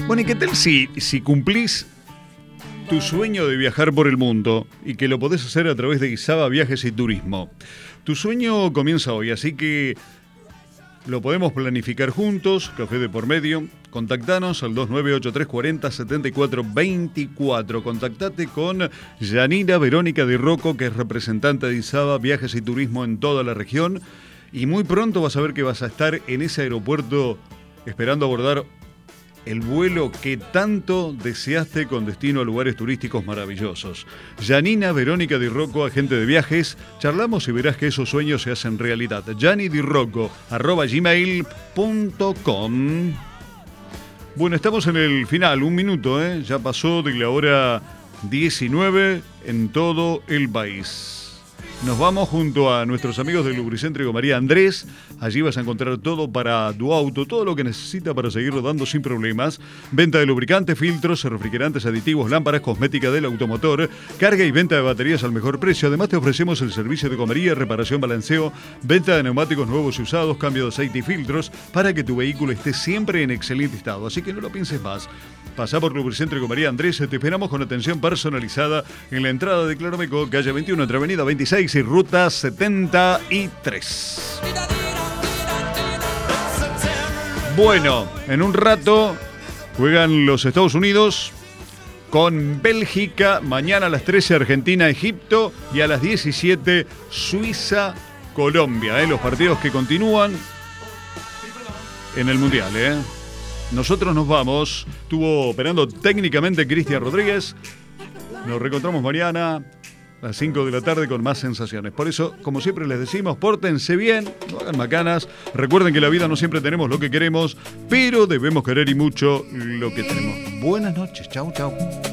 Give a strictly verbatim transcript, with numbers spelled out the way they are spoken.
Bueno, ¿y qué tal si, si cumplís tu sueño de viajar por el mundo y que lo podés hacer a través de Izaba Viajes y Turismo? Tu sueño comienza hoy, así que lo podemos planificar juntos, café de por medio. Contactanos al dos nueve ocho tres cuatro cero siete cuatro dos cuatro. Contactate con Yanina Verónica Di Rocco, que es representante de Izaba Viajes y Turismo en toda la región. Y muy pronto vas a ver que vas a estar en ese aeropuerto esperando abordar el vuelo que tanto deseaste con destino a lugares turísticos maravillosos. Yanina Verónica Di Rocco, agente de viajes. Charlamos y verás que esos sueños se hacen realidad. Yani Di Rocco, arroba gmail punto com. Bueno, estamos en el final, un minuto, ¿eh? Ya pasó de la hora diecinueve en todo el país. Nos vamos junto a nuestros amigos del Lubricéntrico María Andrés. Allí vas a encontrar todo para tu auto, todo lo que necesita para seguir rodando sin problemas. Venta de lubricantes, filtros, refrigerantes, aditivos, lámparas, cosmética del automotor, carga y venta de baterías al mejor precio. Además te ofrecemos el servicio de comería, reparación, balanceo, venta de neumáticos nuevos y usados, cambio de aceite y filtros para que tu vehículo esté siempre en excelente estado. Así que no lo pienses más. Pasá por Lubricéntrico María Andrés. Te esperamos con atención personalizada en la entrada de Claromeco, calle veintiuno, entre avenida veintiséis y ruta setenta y tres. Bueno, en un rato juegan los Estados Unidos con Bélgica. Mañana a las trece Argentina, Egipto. Y a las diecisiete Suiza, Colombia. ¿eh? Los partidos que continúan en el Mundial. ¿eh? Nosotros nos vamos. Estuvo operando técnicamente Cristian Rodríguez. Nos reencontramos mañana a las cinco de la tarde con más sensaciones. Por eso, como siempre les decimos, pórtense bien, no hagan macanas. Recuerden que en la vida no siempre tenemos lo que queremos, pero debemos querer y mucho lo que tenemos. Buenas noches. Chau, chau.